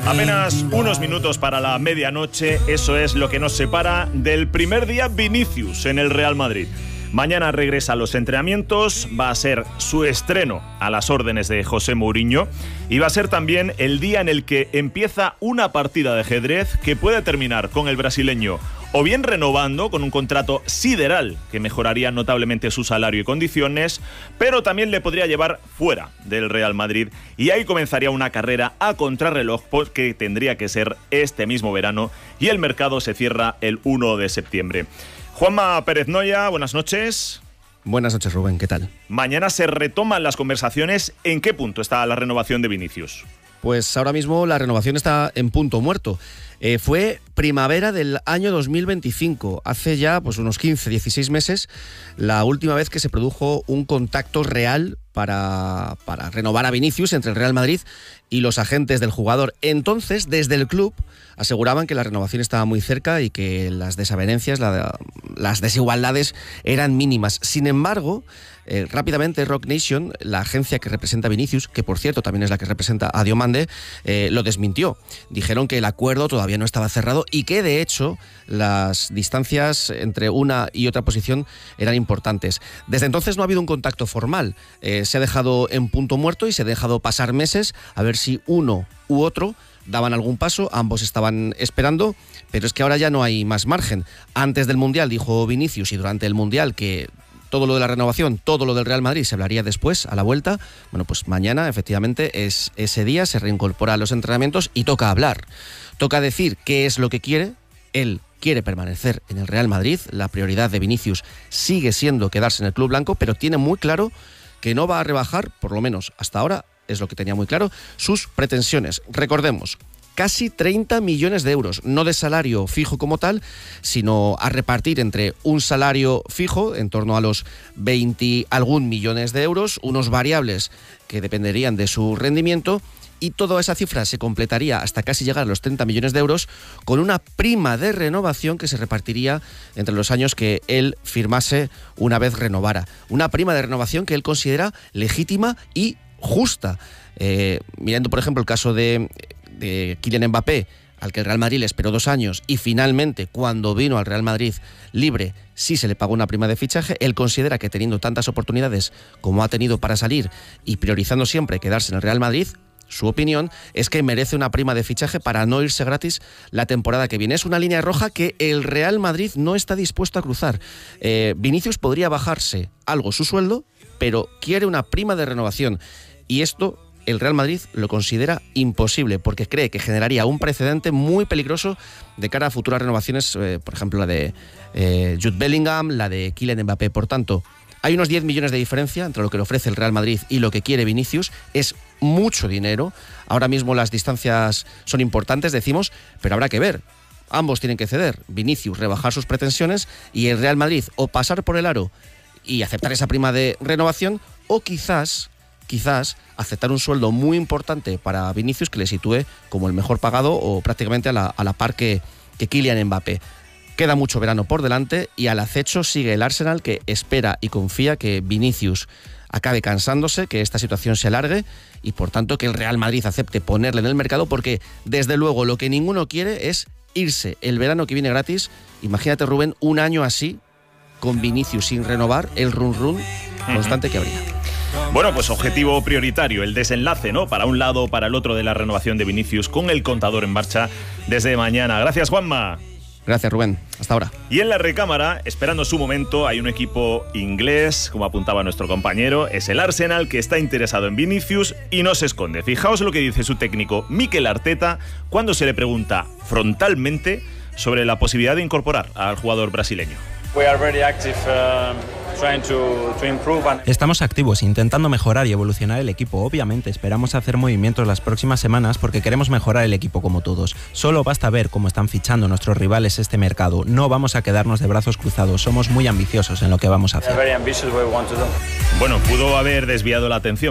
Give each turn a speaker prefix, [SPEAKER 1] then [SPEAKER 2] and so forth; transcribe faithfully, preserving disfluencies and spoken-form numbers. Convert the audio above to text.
[SPEAKER 1] Apenas unos minutos para la medianoche, eso es lo que nos separa del primer día Vinicius en el Real Madrid. Mañana regresa a los entrenamientos, va a ser su estreno a las órdenes de José Mourinho y va a ser también el día en el que empieza una partida de ajedrez que puede terminar con el brasileño o bien renovando con un contrato sideral que mejoraría notablemente su salario y condiciones, pero también le podría llevar fuera del Real Madrid y ahí comenzaría una carrera a contrarreloj que tendría que ser este mismo verano y el mercado se cierra el uno de septiembre. Juanma Pérez Noya, buenas noches.
[SPEAKER 2] Buenas noches, Rubén, ¿qué tal?
[SPEAKER 1] Mañana se retoman las conversaciones. ¿En qué punto está la renovación de Vinicius?
[SPEAKER 2] Pues ahora mismo la renovación está en punto muerto. Eh, fue primavera del año dos mil veinticinco, hace ya pues unos quince, dieciséis meses, la última vez que se produjo un contacto real para, para renovar a Vinicius entre el Real Madrid y los agentes del jugador. Entonces, desde el club aseguraban que la renovación estaba muy cerca y que las desavenencias, la, las desigualdades eran mínimas. Sin embargo, eh, rápidamente Rock Nation, la agencia que representa a Vinicius, que por cierto también es la que representa a Diomande, eh, lo desmintió. Dijeron que el acuerdo todavía no estaba cerrado y que de hecho las distancias entre una y otra posición eran importantes. Desde entonces no ha habido un contacto formal. Eh, se ha dejado en punto muerto y se ha dejado pasar meses a ver si uno u otro daban algún paso. Ambos estaban esperando, pero es que ahora ya no hay más margen. Antes del Mundial dijo Vinicius y durante el Mundial que todo lo de la renovación, todo lo del Real Madrid se hablaría después, a la vuelta. Bueno, pues mañana efectivamente es ese día, se reincorpora a los entrenamientos y toca hablar. Toca decir qué es lo que quiere. Él quiere permanecer en el Real Madrid. La prioridad de Vinicius sigue siendo quedarse en el club blanco, pero tiene muy claro que no va a rebajar, por lo menos hasta ahora, es lo que tenía muy claro, sus pretensiones. Recordemos, casi treinta millones de euros, no de salario fijo como tal, sino a repartir entre un salario fijo, en torno a los veinte algún millones de euros, unos variables que dependerían de su rendimiento, y toda esa cifra se completaría hasta casi llegar a los treinta millones de euros con una prima de renovación que se repartiría entre los años que él firmase una vez renovara. Una prima de renovación que él considera legítima y justa. Eh, mirando, por ejemplo, el caso de, de Kylian Mbappé, al que el Real Madrid le esperó dos años y finalmente, cuando vino al Real Madrid libre, sí se le pagó una prima de fichaje. Él considera que teniendo tantas oportunidades como ha tenido para salir y priorizando siempre quedarse en el Real Madrid, su opinión es que merece una prima de fichaje para no irse gratis la temporada que viene. Es una línea roja que el Real Madrid no está dispuesto a cruzar. Eh, Vinicius podría bajarse algo su sueldo, pero quiere una prima de renovación. Y esto el Real Madrid lo considera imposible porque cree que generaría un precedente muy peligroso de cara a futuras renovaciones, eh, por ejemplo la de eh, Jude Bellingham, la de Kylian Mbappé. Por tanto, hay unos diez millones de diferencia entre lo que le ofrece el Real Madrid y lo que quiere Vinicius. Es mucho dinero. Ahora mismo las distancias son importantes, decimos, pero habrá que ver. Ambos tienen que ceder. Vinicius rebajar sus pretensiones y el Real Madrid o pasar por el aro y aceptar esa prima de renovación o quizás, quizás aceptar un sueldo muy importante para Vinicius que le sitúe como el mejor pagado o prácticamente a la, a la par que, que Kylian Mbappé. Queda mucho verano por delante y al acecho sigue el Arsenal, que espera y confía que Vinicius acabe cansándose, que esta situación se alargue y por tanto que el Real Madrid acepte ponerle en el mercado, porque desde luego lo que ninguno quiere es irse el verano que viene gratis. Imagínate, Rubén, un año así con Vinicius sin renovar, el run run constante que habría.
[SPEAKER 1] Bueno, pues objetivo prioritario, el desenlace, ¿no? Para un lado o para el otro de la renovación de Vinicius, con el contador en marcha desde mañana. Gracias, Juanma.
[SPEAKER 2] Gracias, Rubén. Hasta ahora.
[SPEAKER 1] Y en la recámara, esperando su momento, hay un equipo inglés, como apuntaba nuestro compañero, es el Arsenal, que está interesado en Vinicius y no se esconde. Fijaos lo que dice su técnico Mikel Arteta cuando se le pregunta frontalmente sobre la posibilidad de incorporar al jugador brasileño.
[SPEAKER 3] Estamos activos, intentando mejorar y evolucionar el equipo. Obviamente esperamos hacer movimientos las próximas semanas porque queremos mejorar el equipo como todos. Solo basta ver cómo están fichando nuestros rivales este mercado. No vamos a quedarnos de brazos cruzados, somos muy ambiciosos en lo que vamos a hacer.
[SPEAKER 1] Bueno, pudo haber desviado la atención